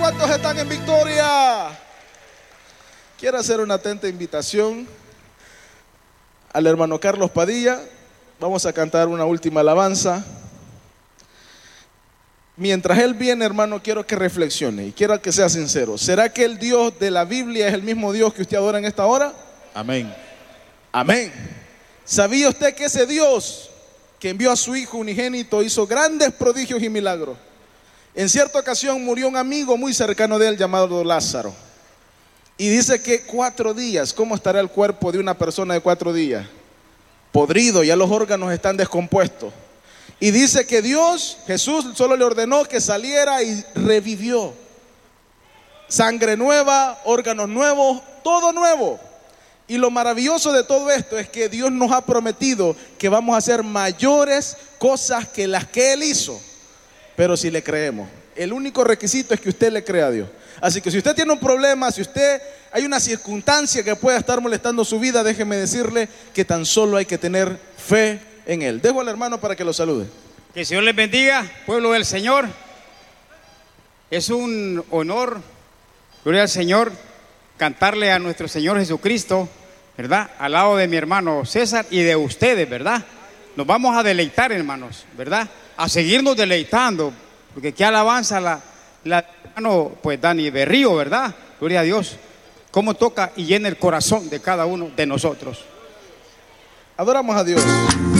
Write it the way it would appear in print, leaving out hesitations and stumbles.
¿Cuántos están en victoria? Quiero hacer una atenta invitación al hermano Carlos Padilla. Vamos a cantar una última alabanza. Mientras él viene, hermano, quiero que reflexione y quiero que sea sincero. ¿Será que el Dios de la Biblia es el mismo Dios que usted adora en esta hora? Amén. Amén. ¿Sabía usted que ese Dios que envió a su Hijo unigénito hizo grandes prodigios y milagros? En cierta ocasión murió un amigo muy cercano de él llamado Lázaro. Y dice que 4 días, ¿cómo estará el cuerpo de una persona de 4 días? Podrido, ya los órganos están descompuestos. Y dice que Dios, Jesús solo le ordenó que saliera y revivió. Sangre nueva, órganos nuevos, todo nuevo. Y lo maravilloso de todo esto es que Dios nos ha prometido que vamos a hacer mayores cosas que las que Él hizo. Pero si le creemos, el único requisito es que usted le crea a Dios. Así que si usted tiene un problema, si usted hay una circunstancia que pueda estar molestando su vida, déjeme decirle que tan solo hay que tener fe en Él. Dejo al hermano para que lo salude. Que el Señor les bendiga, pueblo del Señor. Es un honor, gloria al Señor, cantarle a nuestro Señor Jesucristo, ¿verdad? Al lado de mi hermano César y de ustedes, ¿verdad? Nos vamos a deleitar, hermanos, ¿verdad? A seguirnos deleitando, porque qué alabanza la hermano, pues Dani Berrío, ¿verdad? Gloria a Dios, cómo toca y llena el corazón de cada uno de nosotros. Adoramos a Dios.